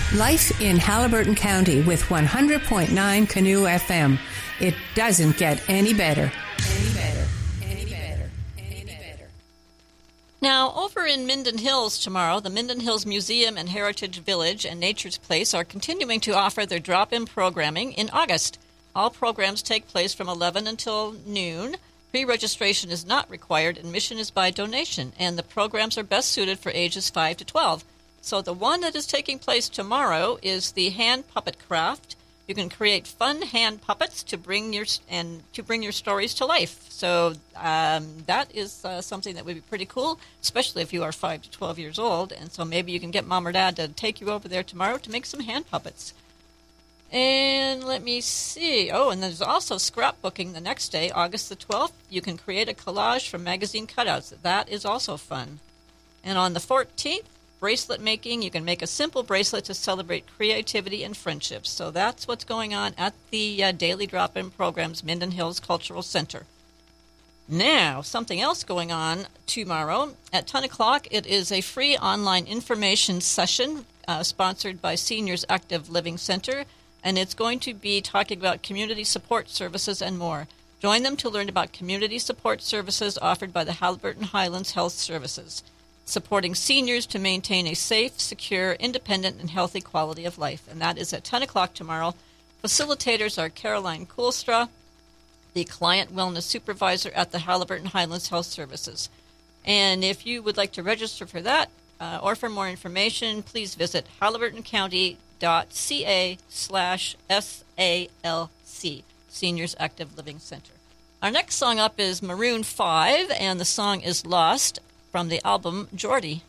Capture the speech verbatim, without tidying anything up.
Life in Haliburton County with one hundred point nine Canoe F M. It doesn't get any better. Any better. Any better. Any better. Now, over in Minden Hills tomorrow, the Minden Hills Museum and Heritage Village and Nature's Place are continuing to offer their drop-in programming in August. All programs take place from eleven until noon. Pre-registration is not required. Admission is by donation, and the programs are best suited for ages five to twelve. So the one that is taking place tomorrow is the hand puppet craft. You can create fun hand puppets to bring your and to bring your stories to life. So um, that is uh, something that would be pretty cool, especially if you are five to twelve years old. And so maybe you can get mom or dad to take you over there tomorrow to make some hand puppets. And let me see. Oh, and there's also scrapbooking the next day, August the twelfth. You can create a collage from magazine cutouts. That is also fun. And on the fourteenth, bracelet making. You can make a simple bracelet to celebrate creativity and friendships. So that's what's going on at the uh, Daily Drop-In Programs, Minden Hills Cultural Center. Now, something else going on tomorrow. At ten o'clock, it is a free online information session uh, sponsored by Seniors Active Living Center, and it's going to be talking about community support services and more. Join them to learn about community support services offered by the Haliburton Highlands Health Services, supporting seniors to maintain a safe, secure, independent, and healthy quality of life. And that is at ten o'clock tomorrow. Facilitators are Caroline Koolstra, the Client Wellness Supervisor at the Haliburton Highlands Health Services. And if you would like to register for that uh, or for more information, please visit haliburtoncounty.ca slash SALC, Seniors Active Living Center. Our next song up is Maroon five, and the song is Lost, from the album Geordie.